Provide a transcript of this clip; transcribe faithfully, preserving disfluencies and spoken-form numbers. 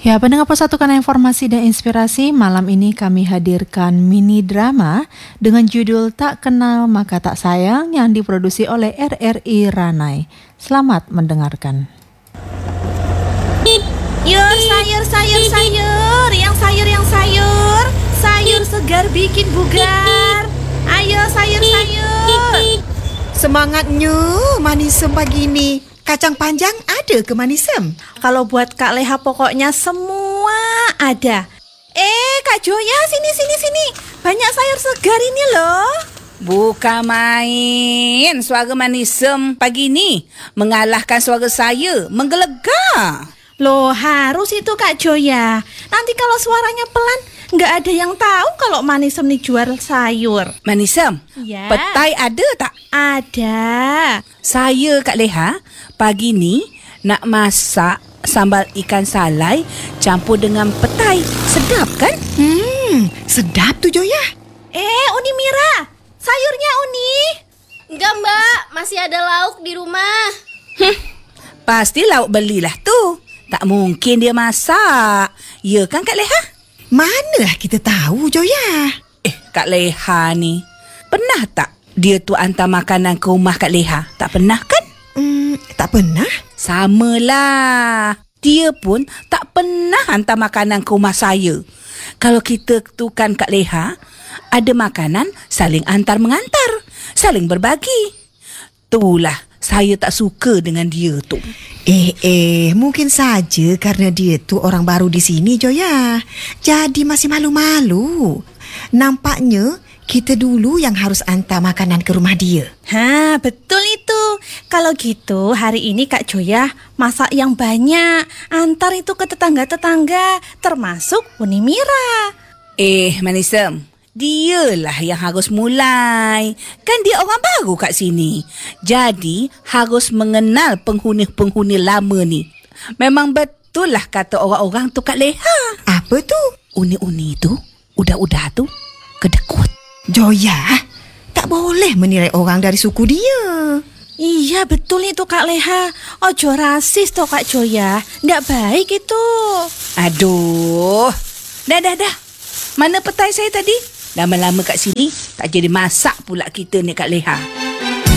Ya, pendengar Persatukan Informasi dan Inspirasi, malam ini kami hadirkan mini drama dengan judul Tak Kenal Maka Tak Sayang yang diproduksi oleh R R I Ranai. Selamat mendengarkan. Yur, sayur, sayur, sayur. Yang sayur, yang sayur. Sayur segar bikin bugar. Ayo, sayur, sayur. Semangatnya manisem pagi ni. Kacang panjang ada ke manisem? Kalau buat Kak Leha pokoknya semua ada. Eh, Kak Joya, sini, sini, sini. Banyak sayur segar ini loh. Bukan main. Suara manisem pagi ni mengalahkan suara saya menggelegar. Loh, harus itu Kak Joya. Nanti kalau suaranya pelan, nggak ada yang tahu kalau manisem nih jual sayur. Manisem, Ya. petai ada tak? Ada. Saya Kak Leha pagi ni nak masak sambal ikan salai campur dengan petai. Sedap kan? Hmm, sedap tu Joya. Eh, Uni Mira, sayurnya Uni. Enggak mbak, masih ada lauk di rumah. Hm, pasti lauk belilah tu. Tak mungkin dia masak. Ya kan Kak Leha? Mana kita tahu Joya? Eh, Kak Leha ni, pernah tak dia tu hantar makanan ke rumah Kak Leha? Tak pernah kan? Hmm, tak pernah. Samalah. Dia pun tak pernah hantar makanan ke rumah saya. Kalau kita tu kan Kak Leha, ada makanan saling antar mengantar, saling berbagi. Itulah saya tak suka dengan dia tu. Eh, eh, mungkin saja karena dia tu orang baru di sini Joya. Jadi masih malu-malu. Nampaknya kita dulu yang harus hantar makanan ke rumah dia. Ha, betul itu. Kalau gitu, hari ini Kak Joya masak yang banyak. Antar itu ke tetangga-tetangga, termasuk Uni Mira. Eh, Manisem, dialah yang harus mulai. Kan dia orang baru kat sini. Jadi, harus mengenal penghuni-penghuni lama ni. Memang betul lah kata orang-orang tu Kak Leha. Apa tu? Uni-uni tu, udah-udah tu, kedekut. Joya, tak boleh menilai orang dari suku dia. Iya, betul itu Kak Leha. Ojo rasis toh Kak Joya. Nggak baik itu. Aduh. Dah, dah, dah. Mana petai saya tadi? Lama-lama kat sini, tak jadi masak pula kita ni Kak Leha.